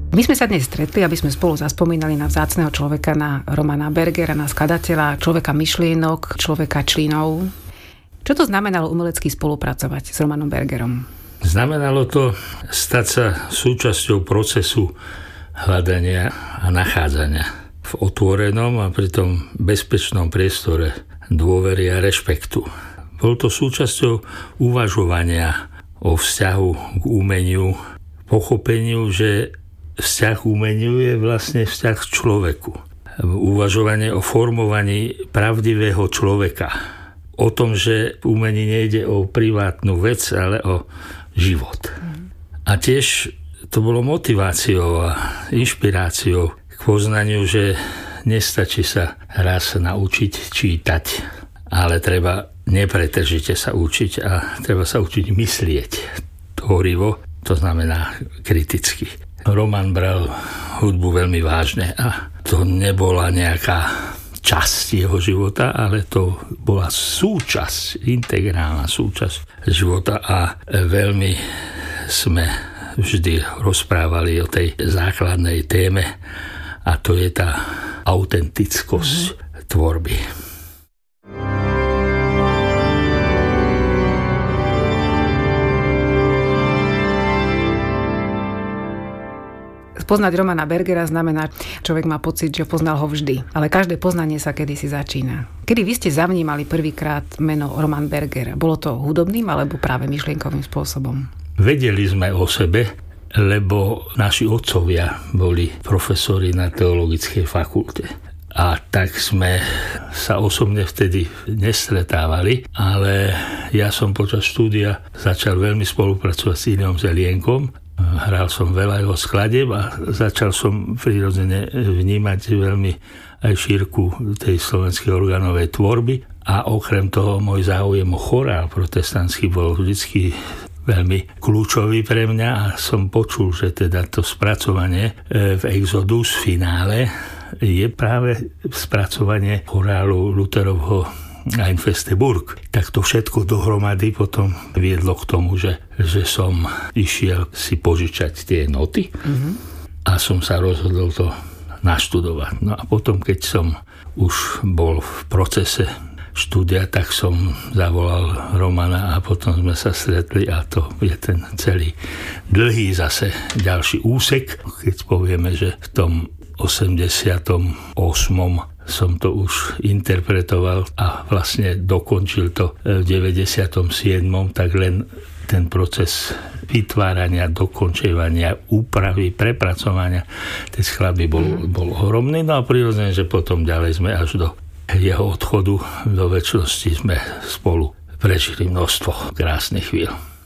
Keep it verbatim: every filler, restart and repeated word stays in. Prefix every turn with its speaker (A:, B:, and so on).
A: My sme sa dnes stretli, aby sme spolu zaspomínali na vzácneho človeka, na Romana Bergera, na skladateľa, človeka myšlienok, človeka činov. Čo to znamenalo umelecky spolupracovať s Romanom Bergerom?
B: Znamenalo to stať sa súčasťou procesu hľadania a nachádzania v otvorenom a pritom bezpečnom priestore dôvery a rešpektu. Bol to súčasťou uvažovania o vzťahu k umeniu, pochopeniu, že vzťah k umeniu je vlastne vzťah k človeku. Uvažovanie o formovaní pravdivého človeka. O tom, že v umení nejde o privátnu vec, ale o život. A tiež to bolo motiváciou a inšpiráciou k poznaniu, že nestačí sa raz naučiť čítať, ale treba nepretržite sa učiť a treba sa učiť myslieť tvorivo, to znamená kriticky. Roman bral hudbu veľmi vážne a to nebola nejaká časť jeho života, ale to bola súčasť, integrálna súčasť života a veľmi sme vždy rozprávali o tej základnej téme a to je tá autentickosť mm-hmm. tvorby.
A: Poznať Romana Bergera znamená, človek má pocit, že poznal ho vždy. Ale každé poznanie sa kedysi začína. Kedy vy ste zavnímali prvýkrát meno Roman Berger? Bolo to hudobným alebo práve myšlienkovým spôsobom?
B: Vedeli sme o sebe, lebo naši otcovia boli profesori na teologickej fakulte. A tak sme sa osobne vtedy nestretávali, ale ja som počas štúdia začal veľmi spolupracovať s Ineom Zelienkom. Hral som veľa jeho skladieb a začal som prirodzene vnímať veľmi aj šírku tej slovenskej organovej tvorby a okrem toho môj záujem o chorál protestantský bol vždycky veľmi kľúčový pre mňa a som počul, že teda to spracovanie v Exodus finále je práve spracovanie chorálu Lutherovho Einfesteburg. Tak to všetko dohromady potom viedlo k tomu, že, že som išiel si požičať tie noty mm-hmm. a som sa rozhodol to naštudovať. No a potom, keď som už bol v procese štúdia, tak som zavolal Romana a potom sme sa stretli a to je ten celý dlhý zase ďalší úsek, keď povieme, že v tom osemdesiatom ôsmom som to už interpretoval a vlastne dokončil to v deväťdesiatom siedmom tak len ten proces vytvárania, dokončovania, úpravy, prepracovania tej skladby bol, bol ohromný. No a prirodzene, že potom ďalej sme až do jeho odchodu do večnosti sme spolu prežili množstvo krásnych chvíľ.